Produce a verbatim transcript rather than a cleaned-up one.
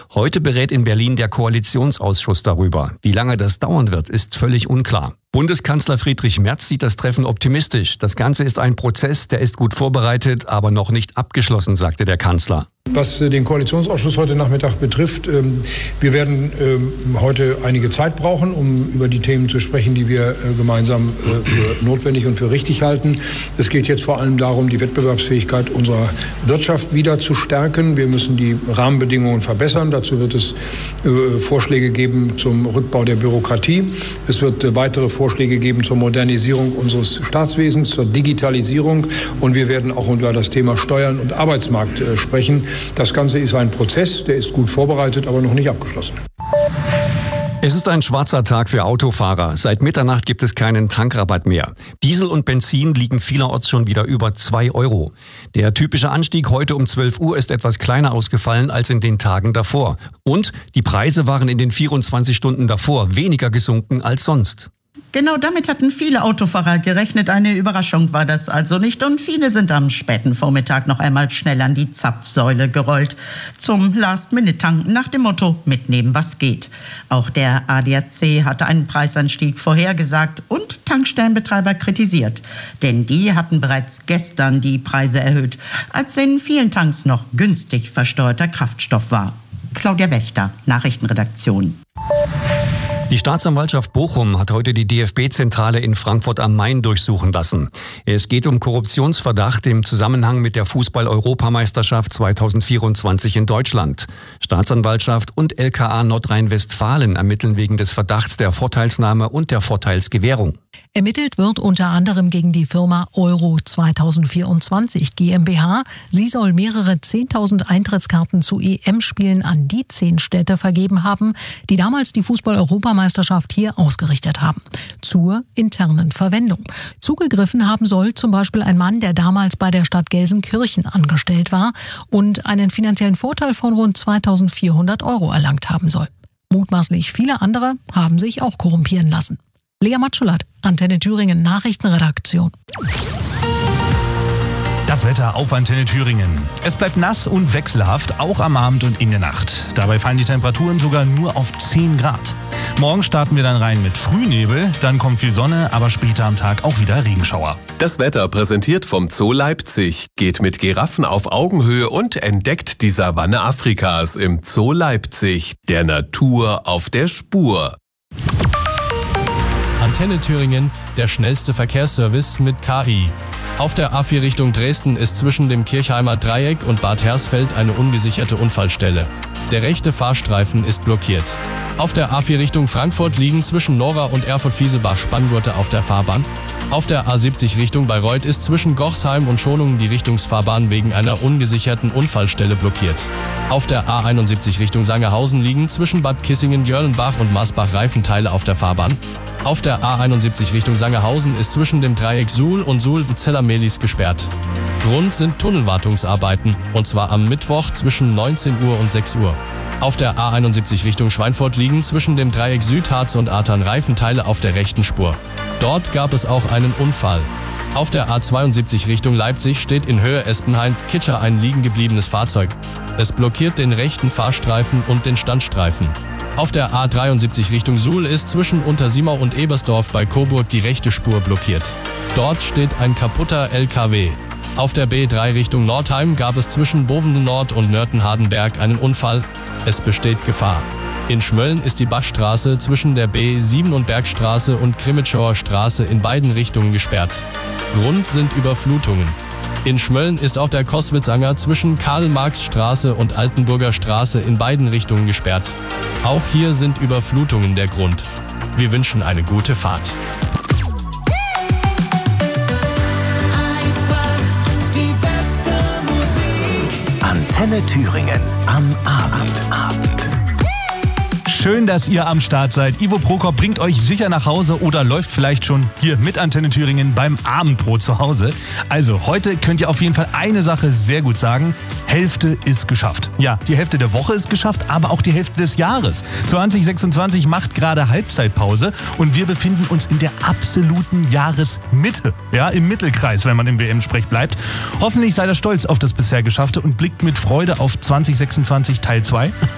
Heute berät in Berlin der Koalitionsausschuss darüber. Wie lange das dauern wird, ist völlig unklar. Bundeskanzler Friedrich Merz sieht das Treffen optimistisch. Das Ganze ist ein Prozess, der ist gut vorbereitet, aber noch nicht abgeschlossen, sagte der Kanzler. Was den Koalitionsausschuss heute Nachmittag betrifft, wir werden heute einige Zeit brauchen, um über die Themen zu sprechen, die wir gemeinsam für notwendig und für richtig halten. Es geht jetzt vor allem darum, die Wettbewerbsfähigkeit unserer Wirtschaft wieder zu stärken. Wir müssen die Rahmenbedingungen verbessern. Dazu wird es Vorschläge geben zum Rückbau der Bürokratie. Es wird weitere Vorschläge geben zur Modernisierung unseres Staatswesens, zur Digitalisierung. Und wir werden auch über das Thema Steuern und Arbeitsmarkt sprechen. Das Ganze ist ein Prozess, der ist gut vorbereitet, aber noch nicht abgeschlossen. Es ist ein schwarzer Tag für Autofahrer. Seit Mitternacht gibt es keinen Tankrabatt mehr. Diesel und Benzin liegen vielerorts schon wieder über zwei Euro. Der typische Anstieg heute um zwölf Uhr ist etwas kleiner ausgefallen als in den Tagen davor. Und die Preise waren in den vierundzwanzig Stunden davor weniger gesunken als sonst. Genau damit hatten viele Autofahrer gerechnet. Eine Überraschung war das also nicht. Und viele sind am späten Vormittag noch einmal schnell an die Zapfsäule gerollt. Zum Last-Minute-Tanken nach dem Motto, mitnehmen, was geht. Auch der A D A C hatte einen Preisanstieg vorhergesagt und Tankstellenbetreiber kritisiert. Denn die hatten bereits gestern die Preise erhöht, als in vielen Tanks noch günstig versteuerter Kraftstoff war. Claudia Wächter, Nachrichtenredaktion. Die Staatsanwaltschaft Bochum hat heute die D F B-Zentrale in Frankfurt am Main durchsuchen lassen. Es geht um Korruptionsverdacht im Zusammenhang mit der Fußball-Europameisterschaft zweitausendvierundzwanzig in Deutschland. Staatsanwaltschaft und L K A Nordrhein-Westfalen ermitteln wegen des Verdachts der Vorteilsnahme und der Vorteilsgewährung. Ermittelt wird unter anderem gegen die Firma Euro zweitausendvierundzwanzig GmbH. Sie soll mehrere zehntausend Eintrittskarten zu E M-Spielen an die zehn Städte vergeben haben, die damals die Fußball-Europameisterschaft hier ausgerichtet haben. Zur internen Verwendung. Zugegriffen haben soll zum Beispiel ein Mann, der damals bei der Stadt Gelsenkirchen angestellt war und einen finanziellen Vorteil von rund zweitausendvierhundert Euro erlangt haben soll. Mutmaßlich viele andere haben sich auch korrumpieren lassen. Lea Matschulat, Antenne Thüringen Nachrichtenredaktion. Das Wetter auf Antenne Thüringen. Es bleibt nass und wechselhaft, auch am Abend und in der Nacht. Dabei fallen die Temperaturen sogar nur auf zehn Grad. Morgen starten wir dann rein mit Frühnebel, dann kommt viel Sonne, aber später am Tag auch wieder Regenschauer. Das Wetter präsentiert vom Zoo Leipzig. Geht mit Giraffen auf Augenhöhe und entdeckt die Savanne Afrikas im Zoo Leipzig. Der Natur auf der Spur. Antenne Thüringen, der schnellste Verkehrsservice mit K I. Auf der A vier Richtung Dresden ist zwischen dem Kirchheimer Dreieck und Bad Hersfeld eine ungesicherte Unfallstelle. Der rechte Fahrstreifen ist blockiert. Auf der A vier Richtung Frankfurt liegen zwischen Nora und Erfurt-Fieselbach Spanngurte auf der Fahrbahn. Auf der A siebzig Richtung Bayreuth ist zwischen Gochsheim und Schonungen die Richtungsfahrbahn wegen einer ungesicherten Unfallstelle blockiert. Auf der A einundsiebzig Richtung Sangerhausen liegen zwischen Bad Kissingen-Jörlenbach und Maßbach Reifenteile auf der Fahrbahn. Auf der A einundsiebzig Richtung Sangerhausen ist zwischen dem Dreieck Suhl und Suhl-Zellermelis gesperrt. Grund sind Tunnelwartungsarbeiten, und zwar am Mittwoch zwischen neunzehn Uhr und sechs Uhr. Auf der A einundsiebzig Richtung Schweinfurt liegen zwischen dem Dreieck Südharz und Artern Reifenteile auf der rechten Spur. Dort gab es auch einen Unfall. Auf der A zweiundsiebzig Richtung Leipzig steht in Höhe Espenhain-Kitscher ein liegen gebliebenes Fahrzeug. Es blockiert den rechten Fahrstreifen und den Standstreifen. Auf der A dreiundsiebzig Richtung Suhl ist zwischen Untersimau und Ebersdorf bei Coburg die rechte Spur blockiert. Dort steht ein kaputter L K W. Auf der B drei Richtung Nordheim gab es zwischen Bovenden Nord und Nörten-Hardenberg einen Unfall. Es besteht Gefahr. In Schmölln ist die Bachstraße zwischen der B sieben und Bergstraße und Krimitschauer Straße in beiden Richtungen gesperrt. Grund sind Überflutungen. In Schmölln ist auch der Koswitzanger zwischen Karl-Marx-Straße und Altenburger Straße in beiden Richtungen gesperrt. Auch hier sind Überflutungen der Grund. Wir wünschen eine gute Fahrt. Antenne Thüringen am Abend. Abend. Schön, dass ihr am Start seid. Ivo Prokop bringt euch sicher nach Hause oder läuft vielleicht schon hier mit Antenne Thüringen beim Abendbrot zu Hause. Also heute könnt ihr auf jeden Fall eine Sache sehr gut sagen. Hälfte ist geschafft. Ja, die Hälfte der Woche ist geschafft, aber auch die Hälfte des Jahres. zwanzig sechsundzwanzig macht gerade Halbzeitpause und wir befinden uns in der absoluten Jahresmitte. Ja, im Mittelkreis, wenn man im W M-Sprech bleibt. Hoffentlich seid ihr stolz auf das bisher Geschaffte und blickt mit Freude auf zwanzig sechsundzwanzig Teil zwei.